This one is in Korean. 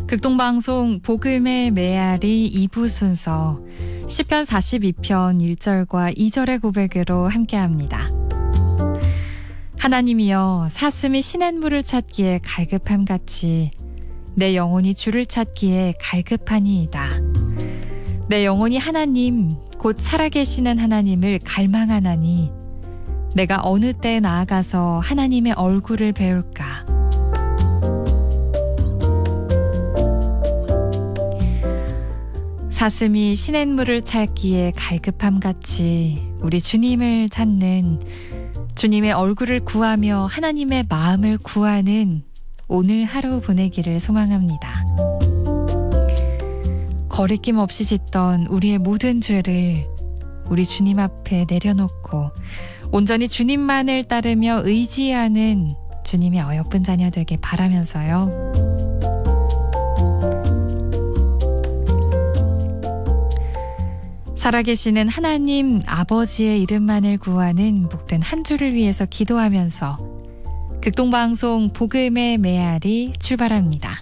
극동방송 복음의 메아리 2부 순서 시편 42편 1절과 2절의 고백으로 함께합니다. 하나님이여 사슴이 시냇물을 찾기에 갈급함같이 내 영혼이 주를 찾기에 갈급하니이다. 내 영혼이 하나님 곧 살아계시는 하나님을 갈망하나니 내가 어느 때 나아가서 하나님의 얼굴을 배울까. 사슴이 시냇물을 찾기에 갈급함같이 우리 주님을 찾는, 주님의 얼굴을 구하며 하나님의 마음을 구하는 오늘 하루 보내기를 소망합니다. 거리낌 없이 짓던 우리의 모든 죄를 우리 주님 앞에 내려놓고 온전히 주님만을 따르며 의지하는 주님의 어여쁜 자녀 되길 바라면서요. 살아계시는 하나님 아버지의 이름만을 구하는 복된 한 주를 위해서 기도하면서 극동방송 복음의 메아리 출발합니다.